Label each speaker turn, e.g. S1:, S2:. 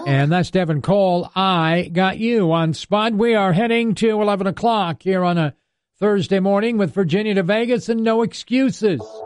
S1: And that's Devin Cole. I got you on Spud. We are heading to 11 o'clock here on a Thursday morning with Virginia to Vegas and no excuses.